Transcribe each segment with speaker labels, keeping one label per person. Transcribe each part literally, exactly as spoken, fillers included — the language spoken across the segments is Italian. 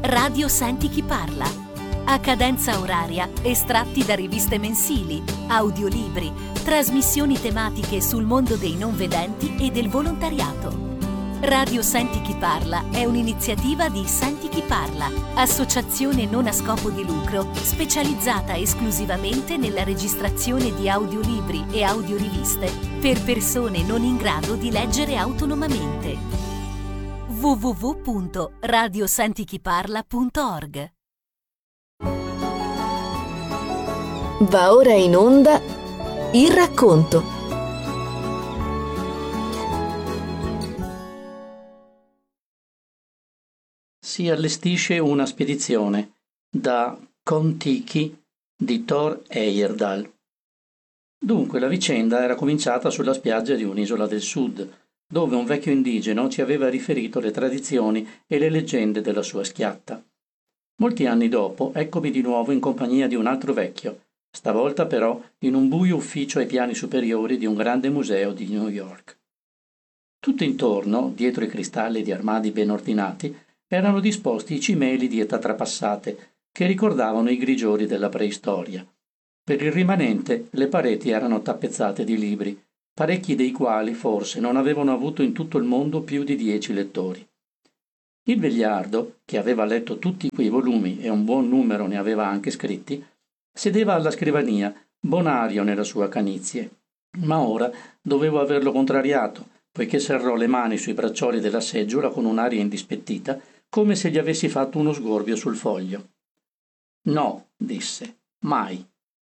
Speaker 1: Radio Senti chi parla. A cadenza oraria, estratti da riviste mensili, audiolibri, trasmissioni tematiche sul mondo dei non vedenti e del volontariato. Radio Senti chi parla è un'iniziativa di Senti chi parla, associazione non a scopo di lucro specializzata esclusivamente nella registrazione di audiolibri e audioriviste per persone non in grado di leggere autonomamente. w w w punto radio senti chi parla punto org.
Speaker 2: Va ora in onda Il racconto.
Speaker 3: Si allestisce una spedizione da Kon-Tiki di Thor Heyerdahl. Dunque la vicenda era cominciata sulla spiaggia di un'isola del sud, dove un vecchio indigeno ci aveva riferito le tradizioni e le leggende della sua schiatta. Molti anni dopo eccomi di nuovo in compagnia di un altro vecchio, stavolta però in un buio ufficio ai piani superiori di un grande museo di New York. Tutto intorno, dietro i cristalli di armadi ben ordinati, erano disposti i cimeli di età trapassate, che ricordavano i grigiori della preistoria. Per il rimanente le pareti erano tappezzate di libri, parecchi dei quali forse non avevano avuto in tutto il mondo più di dieci lettori. Il vegliardo, che aveva letto tutti quei volumi e un buon numero ne aveva anche scritti, sedeva alla scrivania, bonario nella sua canizie. Ma ora dovevo averlo contrariato, poiché serrò le mani sui braccioli della seggiola con un'aria indispettita, come se gli avessi fatto uno sgorbio sul foglio. «No», disse, «mai».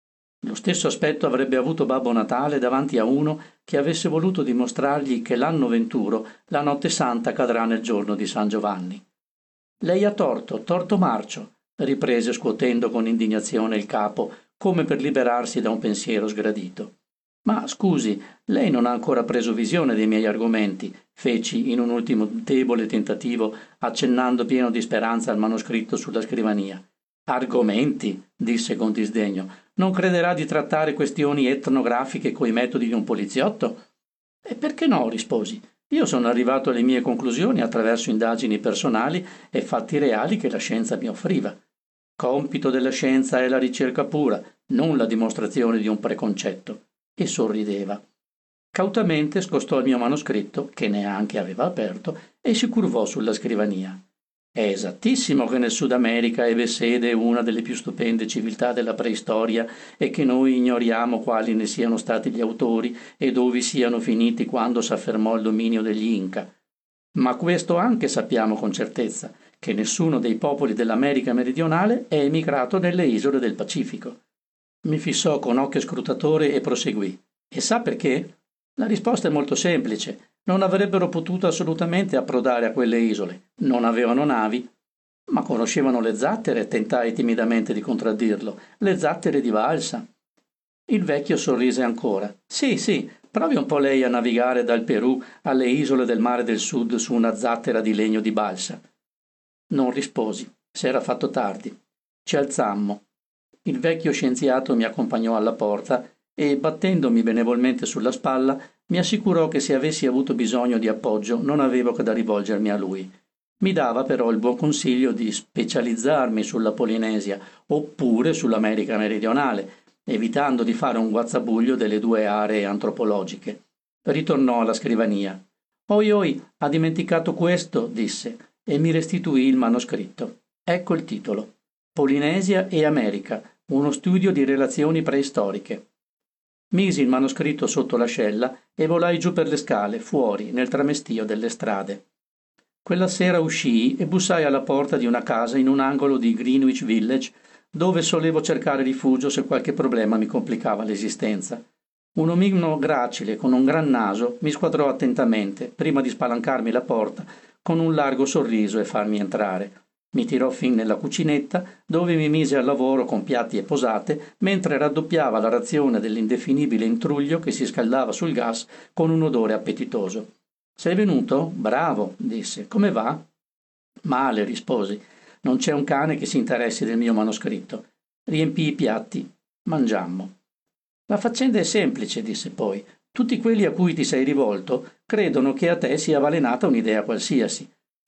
Speaker 3: Lo stesso aspetto avrebbe avuto Babbo Natale davanti a uno che avesse voluto dimostrargli che l'anno venturo la notte santa cadrà nel giorno di San Giovanni. «Lei ha torto, torto marcio», riprese scuotendo con indignazione il capo, come per liberarsi da un pensiero sgradito. «Ma scusi, lei non ha ancora preso visione dei miei argomenti», feci in un ultimo debole tentativo, accennando pieno di speranza al manoscritto sulla scrivania. «Argomenti?» disse con disdegno. «Non crederà di trattare questioni etnografiche coi metodi di un poliziotto?» «E perché no?» risposi. «Io sono arrivato alle mie conclusioni attraverso indagini personali e fatti reali che la scienza mi offriva. Compito della scienza è la ricerca pura, non la dimostrazione di un preconcetto». E sorrideva. Cautamente scostò il mio manoscritto, che neanche aveva aperto, e si curvò sulla scrivania. «È esattissimo che nel Sud America ebbe sede una delle più stupende civiltà della preistoria e che noi ignoriamo quali ne siano stati gli autori e dove siano finiti quando s'affermò il dominio degli Inca. Ma questo anche sappiamo con certezza, che nessuno dei popoli dell'America meridionale è emigrato nelle isole del Pacifico». Mi fissò con occhio scrutatore e proseguì. «E sa perché? La risposta è molto semplice. Non avrebbero potuto assolutamente approdare a quelle isole. Non avevano navi». «Ma conoscevano le zattere», tentai timidamente di contraddirlo. «Le zattere di balsa». Il vecchio sorrise ancora. «Sì, sì, provi un po' lei a navigare dal Perù alle isole del mare del sud su una zattera di legno di balsa». Non risposi. S'era fatto tardi. Ci alzammo. Il vecchio scienziato mi accompagnò alla porta e, battendomi benevolmente sulla spalla, mi assicurò che se avessi avuto bisogno di appoggio non avevo che da rivolgermi a lui. Mi dava però il buon consiglio di specializzarmi sulla Polinesia oppure sull'America meridionale, evitando di fare un guazzabuglio delle due aree antropologiche. Ritornò alla scrivania. «Oi oi, ha dimenticato questo», disse, e mi restituì il manoscritto. Ecco il titolo. Polinesia e America, uno studio di relazioni preistoriche. Misi il manoscritto sotto l'ascella e volai giù per le scale, fuori, nel tramestio delle strade. Quella sera uscii e bussai alla porta di una casa in un angolo di Greenwich Village, dove solevo cercare rifugio se qualche problema mi complicava l'esistenza. Un omino gracile con un gran naso mi squadrò attentamente, prima di spalancarmi la porta, con un largo sorriso e farmi entrare. Mi tirò fin nella cucinetta, dove mi mise al lavoro con piatti e posate, mentre raddoppiava la razione dell'indefinibile intruglio che si scaldava sul gas con un odore appetitoso. «Sei venuto? Bravo», disse. «Come va?» «Male», risposi. «Non c'è un cane che si interessi del mio manoscritto». Riempii i piatti. Mangiammo. «La faccenda è semplice», disse poi. «Tutti quelli a cui ti sei rivolto credono che a te sia avvelenata un'idea qualsiasi.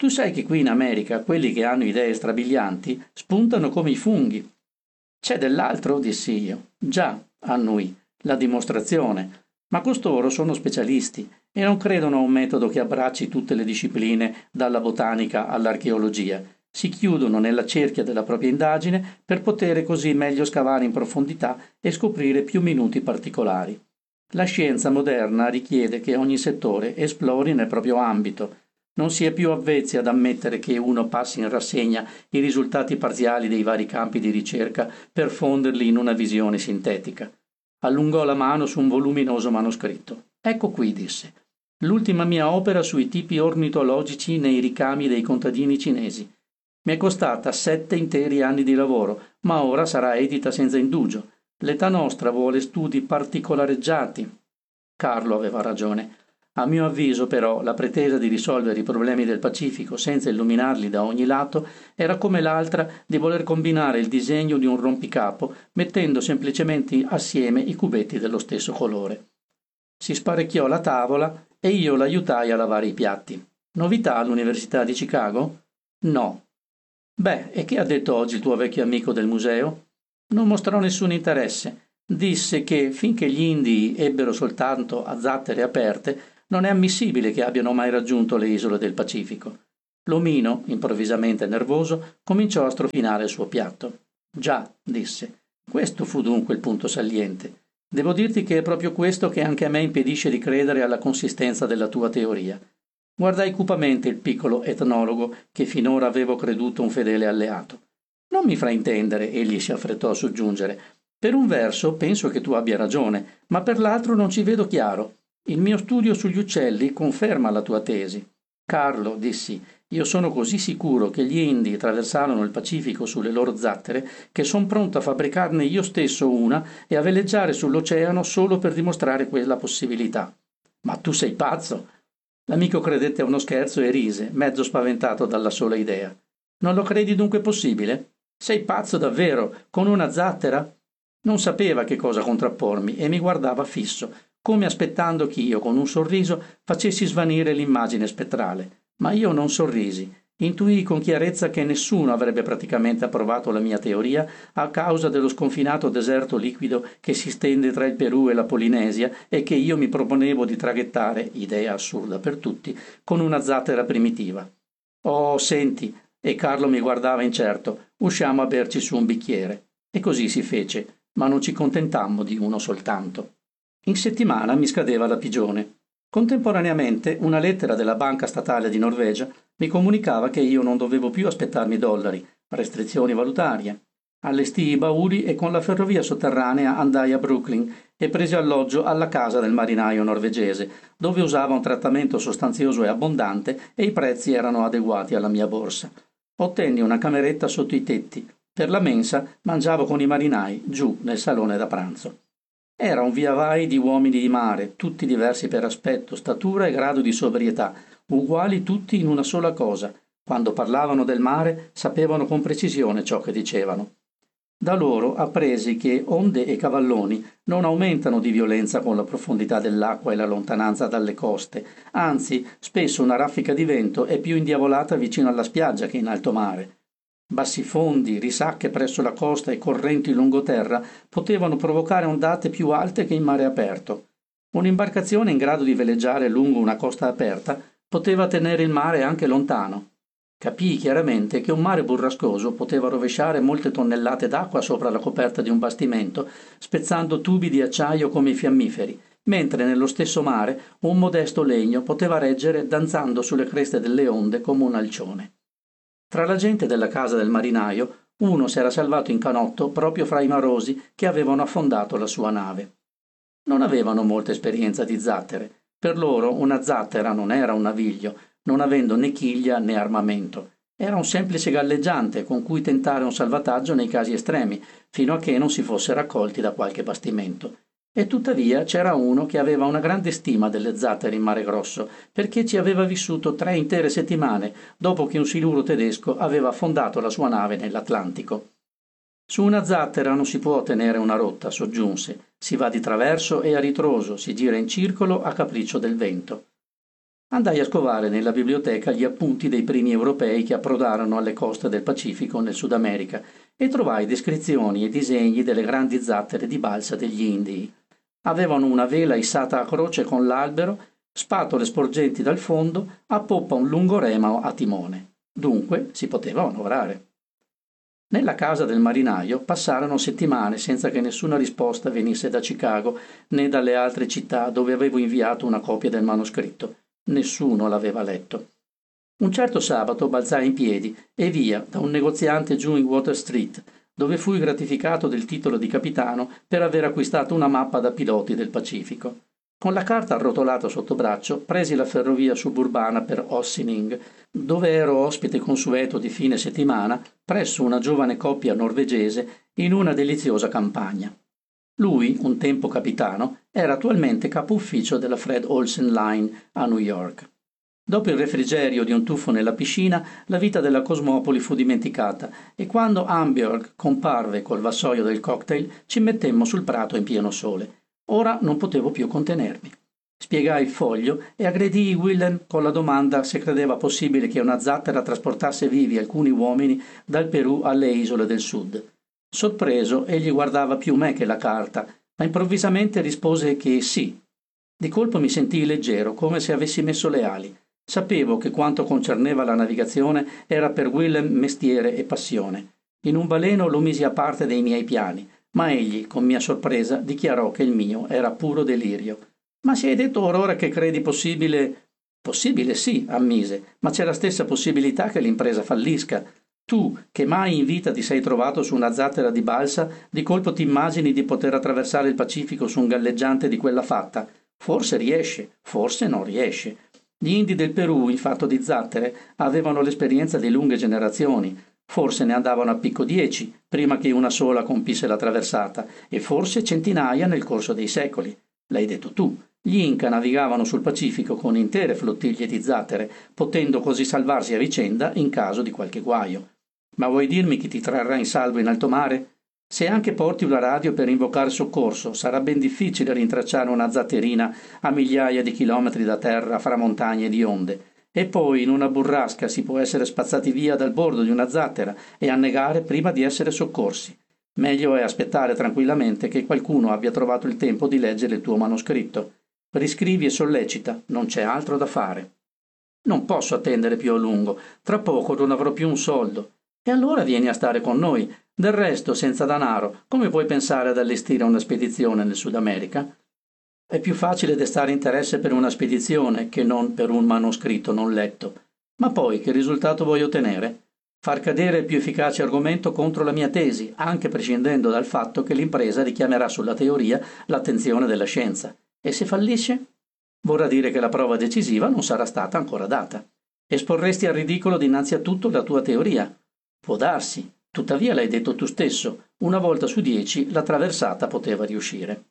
Speaker 3: Tu sai che qui in America quelli che hanno idee strabilianti spuntano come i funghi. C'è dell'altro, dissi io. Già, annui, la dimostrazione. Ma costoro sono specialisti e non credono a un metodo che abbracci tutte le discipline, dalla botanica all'archeologia. Si chiudono nella cerchia della propria indagine per poter così meglio scavare in profondità e scoprire più minuti particolari. La scienza moderna richiede che ogni settore esplori nel proprio ambito. Non si è più avvezzi ad ammettere che uno passi in rassegna i risultati parziali dei vari campi di ricerca per fonderli in una visione sintetica. Allungò la mano su un voluminoso manoscritto. Ecco qui, disse, l'ultima mia opera sui tipi ornitologici nei ricami dei contadini cinesi. Mi è costata sette interi anni di lavoro, ma ora sarà edita senza indugio. L'età nostra vuole studi particolareggiati. Carlo aveva ragione. A mio avviso, però, la pretesa di risolvere i problemi del Pacifico senza illuminarli da ogni lato era come l'altra di voler combinare il disegno di un rompicapo mettendo semplicemente assieme i cubetti dello stesso colore. Si sparecchiò la tavola e io l'aiutai a lavare i piatti. Novità all'Università di Chicago? No. Beh, e che ha detto oggi il tuo vecchio amico del museo? Non mostrò nessun interesse. Disse che, finché gli indii ebbero soltanto a zattere aperte, non è ammissibile che abbiano mai raggiunto le isole del Pacifico. L'omino, improvvisamente nervoso, cominciò a strofinare il suo piatto. Già, disse, questo fu dunque il punto saliente. Devo dirti che è proprio questo che anche a me impedisce di credere alla consistenza della tua teoria. Guardai cupamente il piccolo etnologo che finora avevo creduto un fedele alleato. Non mi fraintendere, egli si affrettò a soggiungere. Per un verso penso che tu abbia ragione, ma per l'altro non ci vedo chiaro. Il mio studio sugli uccelli conferma la tua tesi. Carlo, dissi, io sono così sicuro che gli Indi attraversarono il Pacifico sulle loro zattere che son pronto a fabbricarne io stesso una e a veleggiare sull'oceano solo per dimostrare quella possibilità. Ma tu sei pazzo! L'amico credette a uno scherzo e rise, mezzo spaventato dalla sola idea. Non lo credi dunque possibile? Sei pazzo davvero, con una zattera? Non sapeva che cosa contrappormi e mi guardava fisso, come aspettando che io, con un sorriso, facessi svanire l'immagine spettrale. Ma io non sorrisi. Intuii con chiarezza che nessuno avrebbe praticamente approvato la mia teoria a causa dello sconfinato deserto liquido che si stende tra il Perù e la Polinesia e che io mi proponevo di traghettare, idea assurda per tutti, con una zattera primitiva. Oh, senti, e Carlo mi guardava incerto, usciamo a berci su un bicchiere. E così si fece, ma non ci contentammo di uno soltanto. In settimana mi scadeva la pigione. Contemporaneamente una lettera della Banca Statale di Norvegia mi comunicava che io non dovevo più aspettarmi dollari, restrizioni valutarie. Allestii i bauli e con la ferrovia sotterranea andai a Brooklyn e presi alloggio alla casa del marinaio norvegese, dove usava un trattamento sostanzioso e abbondante e i prezzi erano adeguati alla mia borsa. Ottenni una cameretta sotto i tetti. Per la mensa mangiavo con i marinai, giù nel salone da pranzo. Era un viavai di uomini di mare, tutti diversi per aspetto, statura e grado di sobrietà, uguali tutti in una sola cosa. Quando parlavano del mare sapevano con precisione ciò che dicevano. Da loro appresi che onde e cavalloni non aumentano di violenza con la profondità dell'acqua e la lontananza dalle coste, anzi spesso una raffica di vento è più indiavolata vicino alla spiaggia che in alto mare. Bassifondi, risacche presso la costa e correnti lungoterra potevano provocare ondate più alte che in mare aperto. Un'imbarcazione in grado di veleggiare lungo una costa aperta poteva tenere il mare anche lontano. Capii chiaramente che un mare burrascoso poteva rovesciare molte tonnellate d'acqua sopra la coperta di un bastimento, spezzando tubi di acciaio come i fiammiferi, mentre nello stesso mare un modesto legno poteva reggere danzando sulle creste delle onde come un alcione. Tra la gente della casa del marinaio, uno s'era salvato in canotto proprio fra i marosi che avevano affondato la sua nave. Non avevano molta esperienza di zattere. Per loro una zattera non era un naviglio, non avendo né chiglia né armamento. Era un semplice galleggiante con cui tentare un salvataggio nei casi estremi, fino a che non si fosse raccolti da qualche bastimento. E tuttavia c'era uno che aveva una grande stima delle zattere in mare grosso, perché ci aveva vissuto tre intere settimane dopo che un siluro tedesco aveva affondato la sua nave nell'Atlantico. Su una zattera non si può tenere una rotta, soggiunse. Si va di traverso e a ritroso, si gira in circolo a capriccio del vento. Andai a scovare nella biblioteca gli appunti dei primi europei che approdarono alle coste del Pacifico nel Sud America e trovai descrizioni e disegni delle grandi zattere di balsa degli Indii. Avevano una vela issata a croce con l'albero, spatole sporgenti dal fondo, a poppa un lungo remo a timone. Dunque si poteva manovrare. Nella casa del marinaio passarono settimane senza che nessuna risposta venisse da Chicago né dalle altre città dove avevo inviato una copia del manoscritto. Nessuno l'aveva letto. Un certo sabato balzai in piedi e via da un negoziante giù in Water Street, dove fui gratificato del titolo di capitano per aver acquistato una mappa da piloti del Pacifico. Con la carta arrotolata sotto braccio presi la ferrovia suburbana per Ossining, dove ero ospite consueto di fine settimana presso una giovane coppia norvegese in una deliziosa campagna. Lui, un tempo capitano, era attualmente capo ufficio della Fred Olsen Line a New York. Dopo il refrigerio di un tuffo nella piscina, la vita della Cosmopoli fu dimenticata e quando Amberg comparve col vassoio del cocktail ci mettemmo sul prato in pieno sole. Ora non potevo più contenermi. Spiegai il foglio e aggredii Willem con la domanda se credeva possibile che una zattera trasportasse vivi alcuni uomini dal Perù alle isole del sud. Sorpreso, egli guardava più me che la carta, ma improvvisamente rispose che sì. Di colpo mi sentii leggero, come se avessi messo le ali. Sapevo che quanto concerneva la navigazione era per Willem mestiere e passione. In un baleno lo misi a parte dei miei piani, ma egli, con mia sorpresa, dichiarò che il mio era puro delirio. «Ma ci hai detto Aurora che credi possibile...» «Possibile sì», ammise, «ma c'è la stessa possibilità che l'impresa fallisca. Tu, che mai in vita ti sei trovato su una zattera di balsa, di colpo ti immagini di poter attraversare il Pacifico su un galleggiante di quella fatta. Forse riesce, forse non riesce. Gli indi del Perù, in fatto di zattere, avevano l'esperienza di lunghe generazioni. Forse ne andavano a picco dieci, prima che una sola compisse la traversata, e forse centinaia nel corso dei secoli. L'hai detto tu. Gli Inca navigavano sul Pacifico con intere flottiglie di zattere, potendo così salvarsi a vicenda in caso di qualche guaio. Ma vuoi dirmi chi ti trarrà in salvo in alto mare? Se anche porti una radio per invocare soccorso, sarà ben difficile rintracciare una zatterina a migliaia di chilometri da terra fra montagne di onde. E poi in una burrasca si può essere spazzati via dal bordo di una zattera e annegare prima di essere soccorsi. Meglio è aspettare tranquillamente che qualcuno abbia trovato il tempo di leggere il tuo manoscritto. Riscrivi e sollecita, non c'è altro da fare. Non posso attendere più a lungo, tra poco non avrò più un soldo. E allora vieni a stare con noi. Del resto, senza danaro, come puoi pensare ad allestire una spedizione nel Sud America? È più facile destare interesse per una spedizione che non per un manoscritto non letto. Ma poi che risultato vuoi ottenere? Far cadere il più efficace argomento contro la mia tesi, anche prescindendo dal fatto che l'impresa richiamerà sulla teoria l'attenzione della scienza. E se fallisce? Vorrà dire che la prova decisiva non sarà stata ancora data. Esporresti al ridicolo dinanzi a tutto la tua teoria. Può darsi, tuttavia l'hai detto tu stesso, una volta su dieci la traversata poteva riuscire.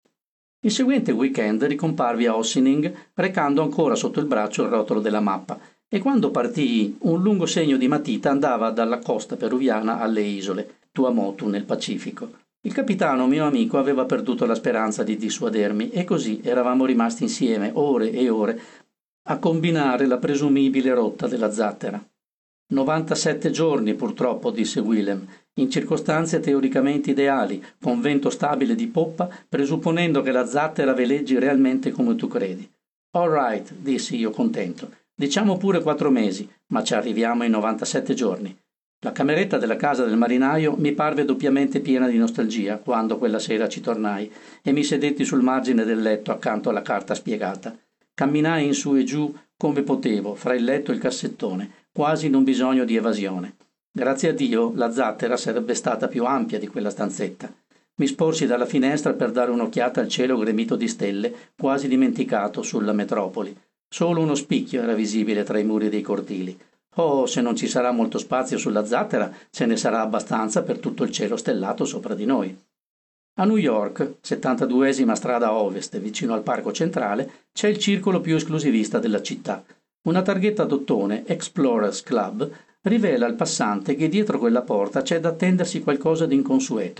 Speaker 3: Il seguente weekend ricomparvi a Ossining recando ancora sotto il braccio il rotolo della mappa e quando partii un lungo segno di matita andava dalla costa peruviana alle isole, Tuamotu nel Pacifico. Il capitano, mio amico, aveva perduto la speranza di dissuadermi e così eravamo rimasti insieme ore e ore a combinare la presumibile rotta della zattera. novantasette giorni purtroppo, disse Willem, in circostanze teoricamente ideali, con vento stabile di poppa, presupponendo che la zattera veleggi realmente come tu credi. All right, dissi io contento. Diciamo pure quattro mesi, ma ci arriviamo in novantasette giorni. La cameretta della casa del marinaio mi parve doppiamente piena di nostalgia quando quella sera ci tornai e mi sedetti sul margine del letto accanto alla carta spiegata. Camminai in su e giù come potevo, fra il letto e il cassettone, quasi in un bisogno di evasione. Grazie a Dio la zattera sarebbe stata più ampia di quella stanzetta. Mi sporsi dalla finestra per dare un'occhiata al cielo gremito di stelle, quasi dimenticato sulla metropoli. Solo uno spicchio era visibile tra i muri dei cortili. Oh, se non ci sarà molto spazio sulla zattera, ce ne sarà abbastanza per tutto il cielo stellato sopra di noi. A New York, settantaduesima strada a ovest, vicino al parco centrale, c'è il circolo più esclusivista della città. Una targhetta d'ottone, Explorers Club, rivela al passante che dietro quella porta c'è da attendersi qualcosa di inconsueto.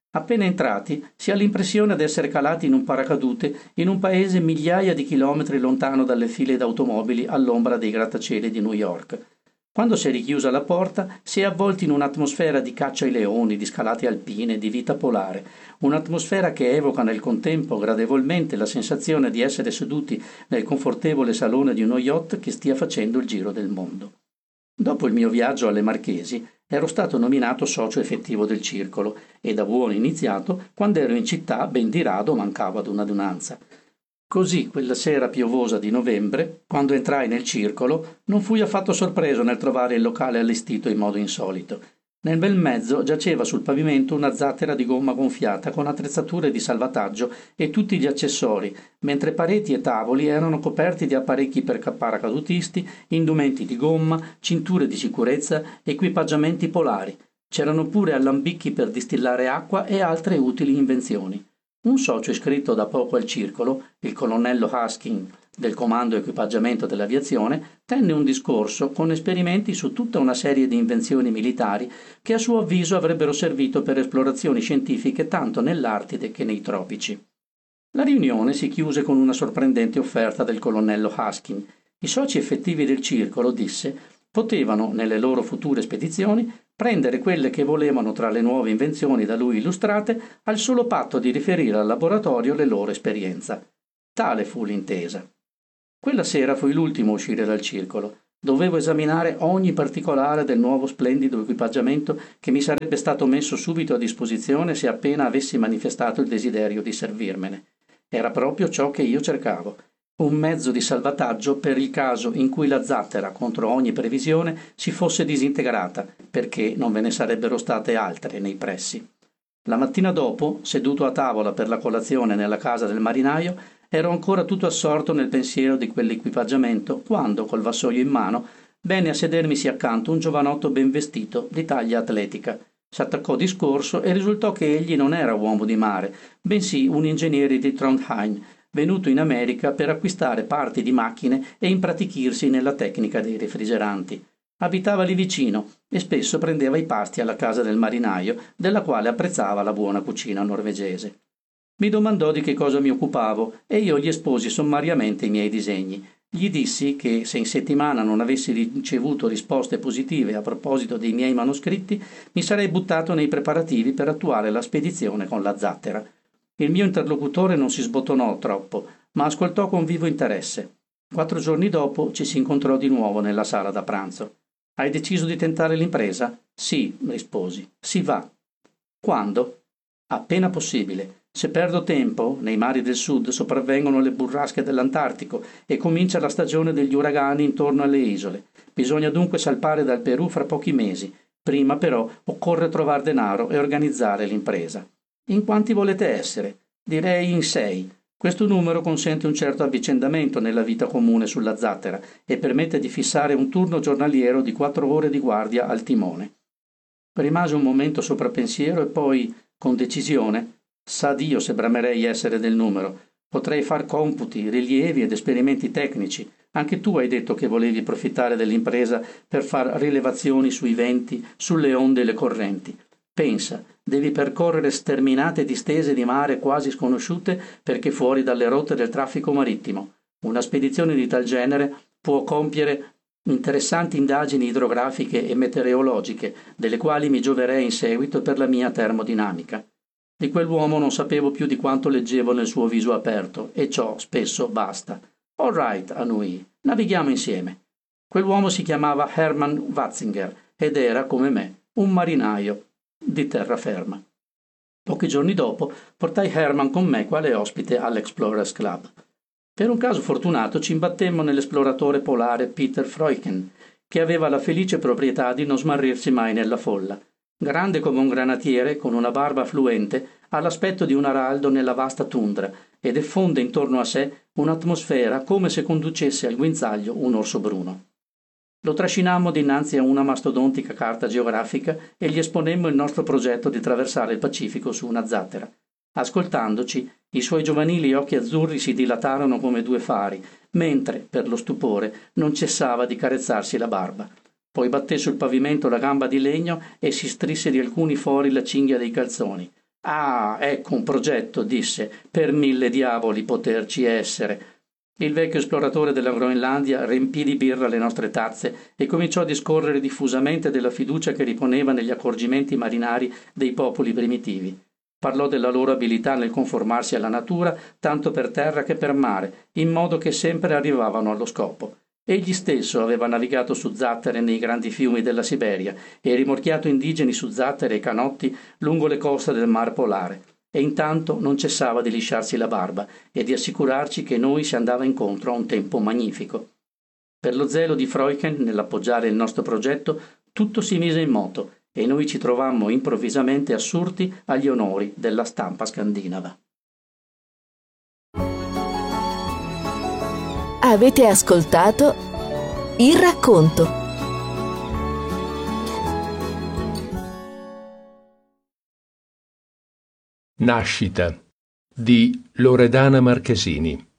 Speaker 3: Appena entrati, si ha l'impressione di essere calati in un paracadute in un paese migliaia di chilometri lontano dalle file d'automobili all'ombra dei grattacieli di New York. Quando si è richiusa la porta, si è avvolti in un'atmosfera di caccia ai leoni, di scalate alpine, di vita polare, un'atmosfera che evoca nel contempo gradevolmente la sensazione di essere seduti nel confortevole salone di uno yacht che stia facendo il giro del mondo. Dopo il mio viaggio alle Marchesi, ero stato nominato socio effettivo del circolo e da buon iniziato, quando ero in città, ben di rado mancavo ad un'adunanza. Così, quella sera piovosa di novembre, quando entrai nel circolo, non fui affatto sorpreso nel trovare il locale allestito in modo insolito. Nel bel mezzo giaceva sul pavimento una zattera di gomma gonfiata con attrezzature di salvataggio e tutti gli accessori, mentre pareti e tavoli erano coperti di apparecchi per paracadutisti, indumenti di gomma, cinture di sicurezza, equipaggiamenti polari. C'erano pure allambicchi per distillare acqua e altre utili invenzioni. Un socio iscritto da poco al circolo, il colonnello Husking del Comando Equipaggiamento dell'Aviazione, tenne un discorso con esperimenti su tutta una serie di invenzioni militari che a suo avviso avrebbero servito per esplorazioni scientifiche tanto nell'Artide che nei tropici. La riunione si chiuse con una sorprendente offerta del colonnello Husking. I soci effettivi del circolo, disse, potevano, nelle loro future spedizioni, prendere quelle che volevano tra le nuove invenzioni da lui illustrate al solo patto di riferire al laboratorio le loro esperienze. Tale fu l'intesa. Quella sera fui l'ultimo a uscire dal circolo. Dovevo esaminare ogni particolare del nuovo splendido equipaggiamento che mi sarebbe stato messo subito a disposizione se appena avessi manifestato il desiderio di servirmene. Era proprio ciò che io cercavo. Un mezzo di salvataggio per il caso in cui la zattera, contro ogni previsione, si fosse disintegrata, perché non ve ne sarebbero state altre nei pressi. La mattina dopo, seduto a tavola per la colazione nella casa del marinaio, ero ancora tutto assorto nel pensiero di quell'equipaggiamento, quando, col vassoio in mano, venne a sedermisi accanto un giovanotto ben vestito, di taglia atletica. S'attaccò discorso e risultò che egli non era uomo di mare, bensì un ingegnere di Trondheim, venuto in America per acquistare parti di macchine e impratichirsi nella tecnica dei refrigeranti. Abitava lì vicino e spesso prendeva i pasti alla casa del marinaio, della quale apprezzava la buona cucina norvegese. Mi domandò di che cosa mi occupavo e io gli esposi sommariamente i miei disegni. Gli dissi che se in settimana non avessi ricevuto risposte positive a proposito dei miei manoscritti, mi sarei buttato nei preparativi per attuare la spedizione con la zattera. Il mio interlocutore non si sbottonò troppo, ma ascoltò con vivo interesse. Quattro giorni dopo ci si incontrò di nuovo nella sala da pranzo. «Hai deciso di tentare l'impresa?» «Sì», risposi. «Si va». «Quando?» «Appena possibile. Se perdo tempo, nei mari del sud sopravvengono le burrasche dell'Antartico e comincia la stagione degli uragani intorno alle isole. Bisogna dunque salpare dal Perù fra pochi mesi. Prima, però, occorre trovare denaro e organizzare l'impresa». «In quanti volete essere?» «Direi in sei. Questo numero consente un certo avvicendamento nella vita comune sulla zattera e permette di fissare un turno giornaliero di quattro ore di guardia al timone». Rimase un momento soprappensiero e poi, con decisione, «Sa Dio se bramerei essere del numero. Potrei far computi, rilievi ed esperimenti tecnici. Anche tu hai detto che volevi approfittare dell'impresa per far rilevazioni sui venti, sulle onde e le correnti. Pensa, devi percorrere sterminate distese di mare quasi sconosciute perché fuori dalle rotte del traffico marittimo. Una spedizione di tal genere può compiere interessanti indagini idrografiche e meteorologiche, delle quali mi gioverei in seguito per la mia termodinamica». Di quell'uomo non sapevo più di quanto leggevo nel suo viso aperto, e ciò spesso basta. «All right», annui, «navighiamo insieme». Quell'uomo si chiamava Hermann Watzinger ed era, come me, un marinaio di terraferma. Pochi giorni dopo portai Hermann con me quale ospite all'Explorers Club. Per un caso fortunato ci imbattemmo nell'esploratore polare Peter Freuchen, che aveva la felice proprietà di non smarrirsi mai nella folla. Grande come un granatiere, con una barba fluente, ha l'aspetto di un araldo nella vasta tundra ed effonde intorno a sé un'atmosfera come se conducesse al guinzaglio un orso bruno. Lo trascinammo dinanzi a una mastodontica carta geografica e gli esponemmo il nostro progetto di attraversare il Pacifico su una zattera. Ascoltandoci, i suoi giovanili occhi azzurri si dilatarono come due fari, mentre, per lo stupore, non cessava di carezzarsi la barba. Poi batté sul pavimento la gamba di legno e si strinse di alcuni fori la cinghia dei calzoni. Ah, ecco un progetto, disse, per mille diavoli poterci essere. Il vecchio esploratore della Groenlandia riempì di birra le nostre tazze e cominciò a discorrere diffusamente della fiducia che riponeva negli accorgimenti marinari dei popoli primitivi. Parlò della loro abilità nel conformarsi alla natura, tanto per terra che per mare, in modo che sempre arrivavano allo scopo. Egli stesso aveva navigato su zattere nei grandi fiumi della Siberia e rimorchiato indigeni su zattere e canotti lungo le coste del Mar Polare. E intanto non cessava di lisciarsi la barba e di assicurarci che noi si andava incontro a un tempo magnifico. Per lo zelo di Freuchen nell'appoggiare il nostro progetto, tutto si mise in moto e noi ci trovammo improvvisamente assurti agli onori della stampa scandinava.
Speaker 2: Avete ascoltato Il racconto.
Speaker 4: Nascita di Loredana Marchesini.